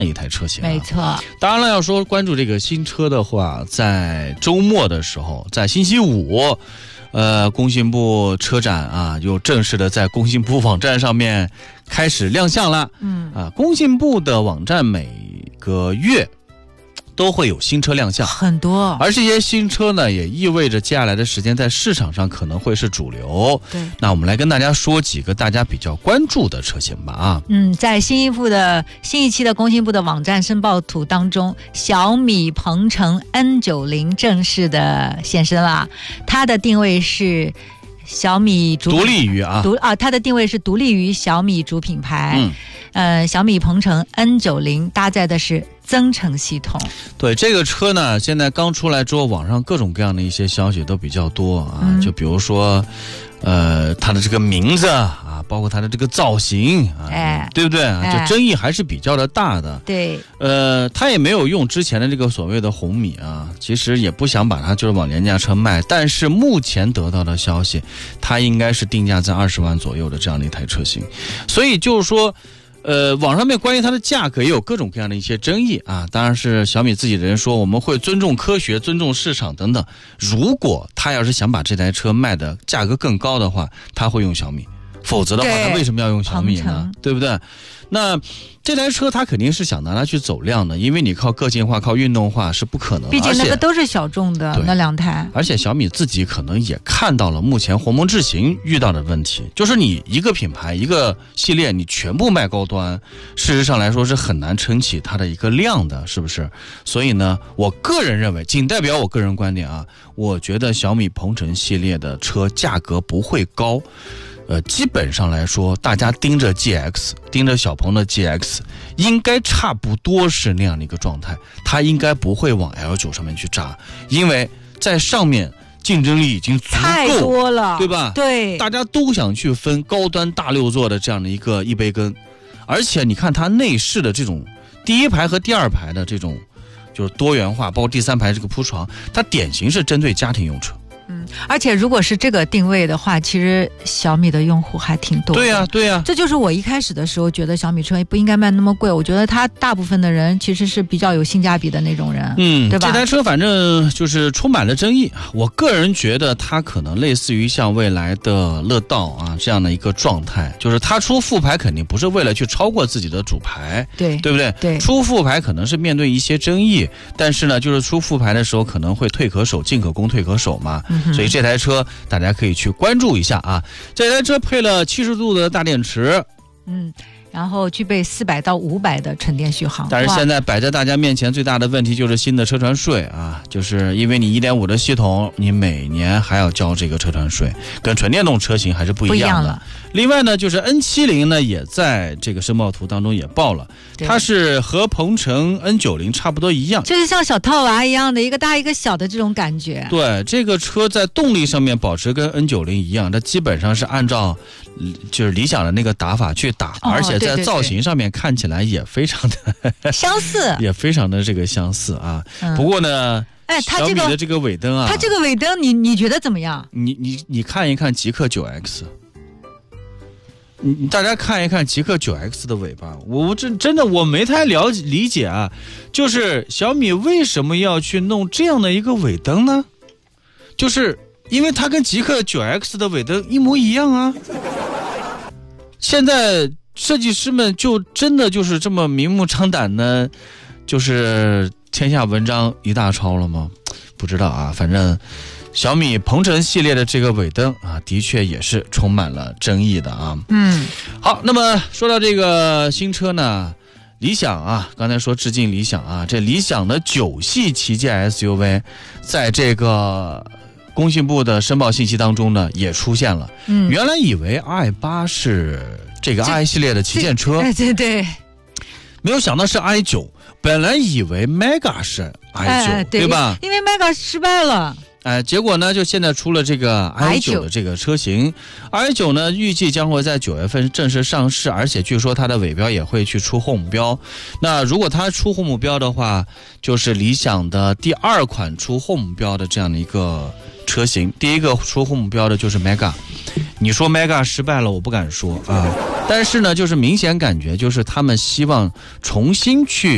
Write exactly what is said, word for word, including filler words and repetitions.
一台车型、啊。 没错。 当然了，要说关注这个新车的话，在周末的时候，在星期五，呃，工信部车展啊，又正式的在工信部网站上面开始亮相了。 嗯啊，工信部的网站每个月都会有新车亮相， 很多， 而这些新车呢，也意味着接下来的时间在市场上可能会是主流。 对， 那我们来跟大家说几个大家比较关注的车型吧。啊， 嗯，在新一部的新一期的工信部的网站申报图当中，小米鹏程 N 九十 正式的现身了，它的定位是小米主独立于啊， 独啊，它的定位是独立于小米主品牌。 嗯， 呃，小米鹏程 N 九十 搭载的是增程系统。 对，这个车呢，现在刚出来之后，网上各种各样的一些消息都比较多啊，嗯、就比如说，呃，它的这个名字啊，包括它的这个造型啊， 哎， 对不对啊？ 哎、 就争议还是比较的大的。 对， 呃，它也没有用之前的这个所谓的红米啊，其实也不想把它就是往廉价车卖，但是目前得到的消息，它应该是定价在二十万左右的这样的一台车型，所以就是说。呃，网上面关于它的价格也有各种各样的一些争议啊，当然是小米自己的人说我们会尊重科学、尊重市场等等。如果他要是想把这台车卖的价格更高的话，他会用小米，否则的话他为什么要用小米呢？对不对？那这台车它肯定是想拿它去走量的，因为你靠个性化、靠运动化是不可能的。 毕竟那个都是小众的那两台。 而且小米自己可能也看到了目前鸿蒙智行遇到的问题，就是你一个品牌、一个系列，你全部卖高端，事实上来说是很难撑起它的一个量的，是不是？所以呢，我个人认为，仅代表我个人观点啊，我觉得小米鹏程系列的车价格不会高。呃，基本上来说，大家盯着 G X， 盯着小鹏的 G X， 应该差不多是那样的一个状态，它应该不会往 L 九 上面去扎，因为在上面竞争力已经足够太多了， 对吧？ 对， 大家都想去分高端大六座的这样的一个一杯羹，而且你看它内饰的这种第一排和第二排的这种就是多元化，包括第三排这个铺床，它典型是针对家庭用车。 嗯，而且如果是这个定位的话，其实小米的用户还挺多的。 对呀、啊，对呀、啊， 这就是我一开始的时候觉得小米车不应该卖那么贵。我觉得它大部分的人其实是比较有性价比的那种人， 嗯， 对吧？ 这台车反正就是充满了争议。我个人觉得它可能类似于像未来的乐道啊这样的一个状态，就是它出副牌肯定不是为了去超过自己的主牌， 对对不对？ 对， 出副牌可能是面对一些争议，但是呢，就是出副牌的时候可能会退可守，进可攻，退可守嘛。嗯、所以这台车大家可以去关注一下啊。这台车配了七十度的大电池， 嗯，然后具备四百到五百的纯电续航。 但是现在摆在大家面前最大的问题就是新的车船税啊，就是因为你 一点五 的系统，你每年还要交这个车船税，跟纯电动车型还是不一样的。 不一样了。 另外呢，就是 N 七十 呢也在这个申报图当中也报了，它是和鹏程 N 九十 差不多一样， 就是像小套娃一样的，一个大一个小的这种感觉。 对，这个车在动力上面保持跟 N 九十 一样，它基本上是按照就是理想的那个打法去打， 哦、 而且在造型上面看起来也非常的相似， 也非常的这个相似啊。嗯、不过呢， 哎，它这个小米的这个尾灯啊， 它这个尾灯你你觉得怎么样？ 你你你看一看极氪 九 X。你大家看一看极氪 九 X 的尾巴，我我真真的我没太了解理解啊，就是小米为什么要去弄这样的一个尾灯呢？就是因为它跟极氪 九 X 的尾灯一模一样啊。现在设计师们就真的就是这么明目张胆的，就是天下文章一大抄了吗？不知道啊，反正。小米鹏程系列的这个尾灯啊，的确也是充满了争议的啊。 嗯， 好，那么说到这个新车呢，理想啊，刚才说致敬理想啊，这理想的九系旗舰 S U V， 在这个工信部的申报信息当中呢，也出现了。嗯，原来以为 i 八 是这个 i 系列的旗舰车， 对对对， 没有想到是 i 九，本来以为 Mega 是 i 九，哎、 对, 对吧？ 因为 Mega 失败了。 哎，结果呢，就现在出了这个 i 九 的这个车型 ，i 九 呢预计将会在九月份正式上市，而且据说它的尾标也会去出后目标。那如果它出后目标的话，就是理想的第二款出后目标的这样的一个车型。第一个出后目标的就是 Mega， 你说 Mega 失败了，我不敢说啊，但是呢，就是明显感觉就是他们希望重新去